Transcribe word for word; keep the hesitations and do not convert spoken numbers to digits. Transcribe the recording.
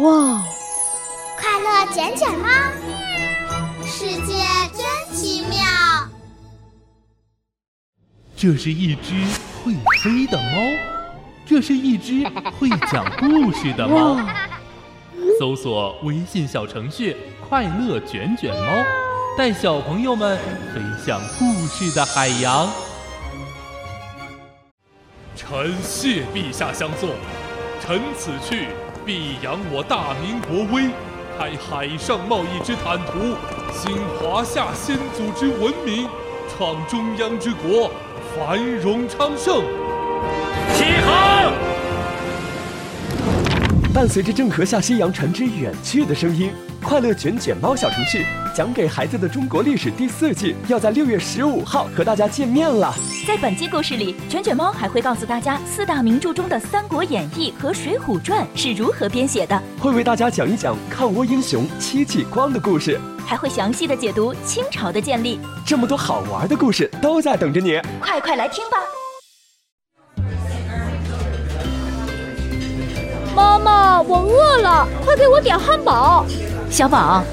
哇！ 快乐卷卷猫，世界真奇妙。 这是一只会飞的猫，这是一只会讲故事的猫。搜索微信小程序“快乐卷卷猫”，带小朋友们飞向故事的海洋。臣谢陛下相送，臣此去必扬我大明国威，开海上贸易之坦途，兴华夏先祖之文明，创中央之国，繁荣昌盛。 起航！ 伴随着郑和下西洋船只远去的声音，快乐卷卷猫小程序讲给孩子的中国历史第四季要在六月十五号和大家见面了。 在本期故事里，卷卷猫还会告诉大家四大名著中的《三国演义》和《水浒传》是如何编写的， 会为大家讲一讲抗倭英雄戚继光的故事， 还会详细的解读清朝的建立。 这么多好玩的故事都在等着你， 快快来听吧！ 妈妈，我饿了，快给我点汉堡。 小宝，